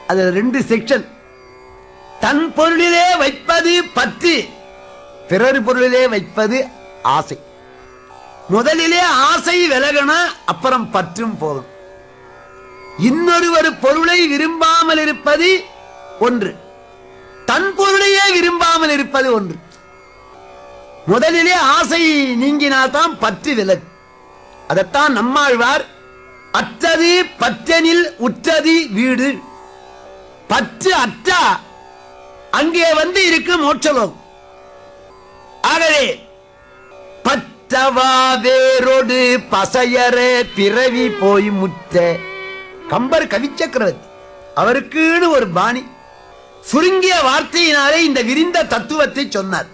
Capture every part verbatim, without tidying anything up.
அது ரெண்டு செக்ஷன். தன் பொருளிலே வைப்பது பற்று, பிறர் பொருளிலே வைப்பது ஆசை. முதலிலே ஆசை விலகன, அப்புறம் பற்றும் போகும். இன்னொருவர் பொருளை விரும்பாமல் இருப்பது ஒன்று, தன் பொருளையே விரும்பாமல் இருப்பது ஒன்று. முதலிலே ஆசை நீங்கினால்தான் பற்று விலகு. அதைத்தான் நம்மாழ்வார் அற்றது பற்றனில் உற்றது வீடு, பற்று அற்றா அங்கே வந்து இருக்கு மோட்சலோகம். ஆகவே பற்றவா வேரோடு பசையற பிறவி போய் முற்ற. கம்பர் கவிச்சக்கரவர்த்தி, அவருக்குன்னு ஒரு பாணி, சுருங்கிய வார்த்தையினாலே இந்த விரிந்த தத்துவத்தை சொன்னார்.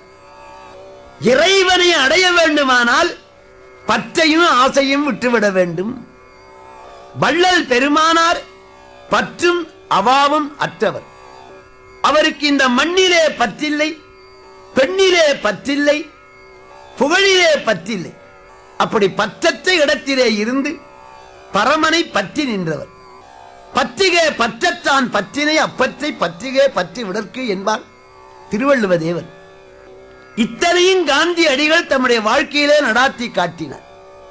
இறைவனை அடைய வேண்டுமானால் பற்றையும் ஆசையும் விட்டுவிட வேண்டும். வள்ளல் பெருமானார் பற்றும் அவாவும் அற்றவர். அவருக்கு இந்த மண்ணிலே பற்றில்லை, பெண்ணிலே பற்றில்லை, புகழிலே பற்றில்லை. அப்படி பற்றற்ற இடத்திலே இருந்து பரமனை பற்றி நின்றவர். பற்றிகே பற்றற்றான் பற்றினை அப்பற்றை பற்றிகே பற்றி விடற்கு என்பார் திருவள்ளுவ தேவர். இத்தனையும் காந்தி அடிகள் தம்முடைய வாழ்க்கையிலே நடாத்தி காட்டினார்.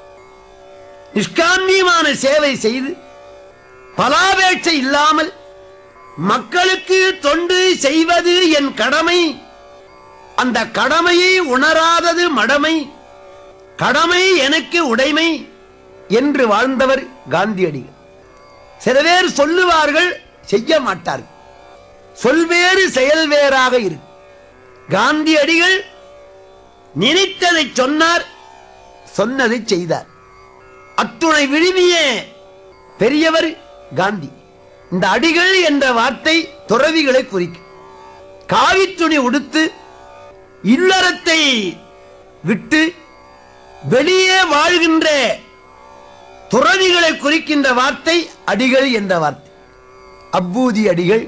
நிஷ்காமியமான சேவை செய்து பலாபேட்சை இல்லாமல் மக்களுக்கு தொண்டு செய்வது என் கடமை, அந்த கடமையை உணராதது மடமை, கடமை எனக்கு உடைமை என்று வாழ்ந்தவர் காந்தியடிகள். சில பேர் சொல்லுவார்கள், செய்ய மாட்டார்கள். சொல்வேறு செயல் வேறாக இருக்கு. காந்தியடிகள் நினைத்ததை சொன்னார், சொன்னதை செய்தார். அத்துணை விழுமிய பெரியவர் காந்தி. இந்த அடிகள் என்ற வார்த்தை துறவிகளை குறிக்கும். காவித்துணி உடுத்து இல்லறத்தை விட்டு வெளியே வாழ்கின்ற துறவிகளை குறிக்கின்ற வார்த்தை அடிகள் என்ற வார்த்தை. அப்பூதி அடிகள்,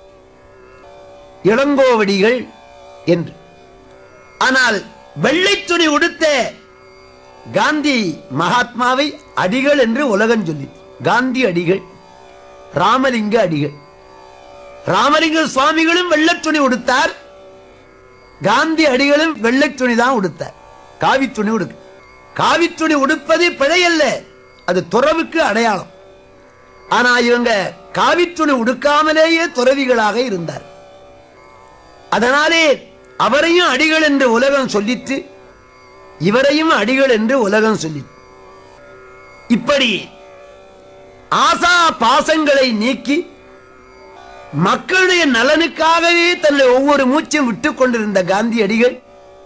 இளங்கோவடிகள் என்று. ஆனால் வெள்ளை துணி உடுத்த காந்தி மகாத்மாவை அடிகள் என்று உலகம் சொல்லி. காந்தி அடிகள், ராமலிங்க அடிகள். ராமலிங்க சுவாமிகளும் வெள்ளை துணி உடுத்தார், காந்தி அடிகளும் வெள்ளை துணி தான் உடுத்தார். காவி துணி உடுக்க, காவி துணி உடுப்பது பிழையல்ல, அது துறவுக்கு அடையாளம். ஆனா இவங்க காவி துணி உடுக்காமலேயே துறவிகளாக இருந்தார். அதனாலே அவரையும் அடிகள் என்று உலகம் சொல்லிட்டு, இவரையும் அடிகள் என்று உலகம் சொல்லிட்டு, இப்படி ஆசா பாசங்களை நீக்கி மக்களுடைய நலனுக்காகவே தன்னை ஒவ்வொரு மூச்சும் விட்டுக் கொண்டிருந்த காந்தியடிகள்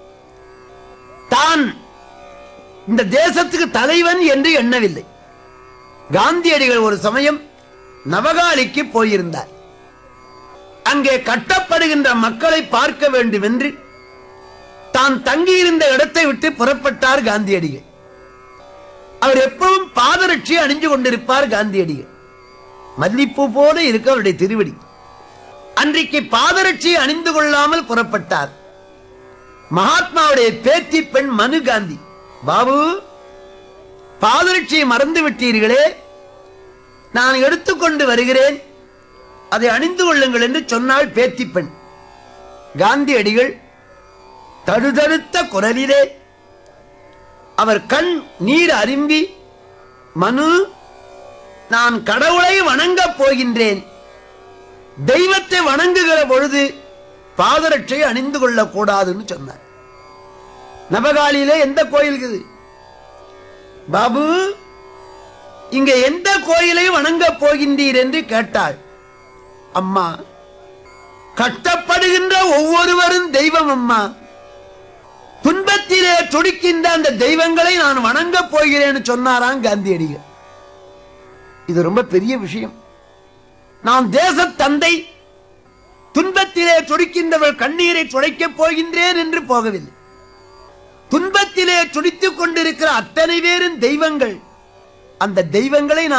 தான் இந்த தேசத்துக்கு தலைவன் என்று எண்ணவில்லை. காந்தியடிகள் ஒரு சமயம் நவகாளிக்கு போயிருந்தார். அங்கே கட்டப்படுகின்ற மக்களை பார்க்க வேண்டும் என்று தான் தங்கியிருந்த இடத்தை விட்டு புறப்பட்டார் காந்தியடிகள். அவர் எப்பவும் பாதரட்சி அணிஞ்சு கொண்டிருப்பார் காந்தியடிகள். மல்லிப்பூ போல இருக்க அவருடைய திருவடி. அன்றைக்கு பாதரட்சி அணிந்து கொள்ளாமல் புறப்பட்டார். மகாத்மாவுடைய பேத்தி பெண் மனு காந்தி, பாபு பாதரட்சியை மறந்து விட்டீர்களே, நான் எடுத்துக்கொண்டு வருகிறேன், அதை அணிந்து கொள்ளுங்கள் என்று சொன்னாள் பேத்தி பெண். காந்தியடிகள் தடுதடுத்த குரலிலே அவர் கண் நீர் அரும்பி, மனு, நான் கடவுளை வணங்கப் போகின்றேன், தெய்வத்தை வணங்குகிற பொழுது பாதரட்சை அணிந்து கொள்ளக் கூடாதுன்னு சொன்னார். நவகாளியிலே எந்த கோயில் இருக்குது பாபு, இங்க எந்த கோயிலை வணங்கப் போகின்றீர் என்று கேட்டாள். அம்மா, கட்டப்படுகின்ற ஒவ்வொருவரும் தெய்வம் அம்மா, துன்பத்திலே துடிக்கின்ற அந்த தெய்வங்களை நான் வணங்கப் போகிறேன்னு சொன்னாராம் காந்தியடிகள். இது ரொம்ப பெரிய விஷயம். நான் தேச தந்தை, துன்பத்திலே துடிக்கின்றவர் கண்ணீரை துடைக்கப் போகின்றேன் என்று போகவில்லை. துன்பத்திலே துடித்துக் கொண்டிருக்கிற அத்தனை பேரும் தெய்வங்கள், அந்த தெய்வங்களை நான்